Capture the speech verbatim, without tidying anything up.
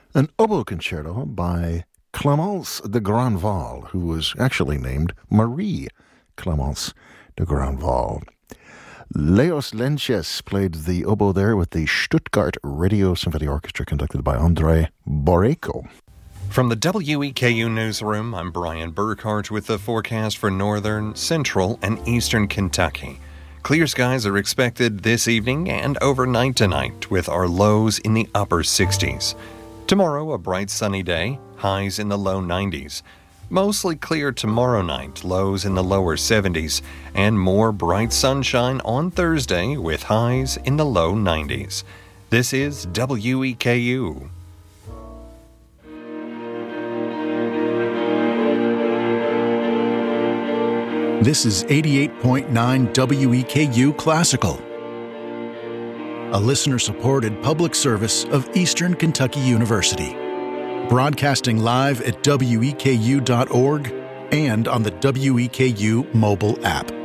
An oboe concerto by Clémence de Grandval, who was actually named Marie Clémence de Grandval. Leos Lenches played the oboe there with the Stuttgart Radio Symphony Orchestra, conducted by Andrei Boreyko. From the W E K U Newsroom, I'm Brian Burkhart with the forecast for northern, central, and eastern Kentucky. Clear skies are expected this evening and overnight tonight, with our lows in the upper sixties. Tomorrow, a bright sunny day, highs in the low nineties. Mostly clear tomorrow night, lows in the lower seventies, and more bright sunshine on Thursday with highs in the low nineties. This is W E K U. This is eighty-eight point nine W E K U Classical, a listener-supported public service of Eastern Kentucky University. Broadcasting live at W E K U dot org and on the W E K U mobile app.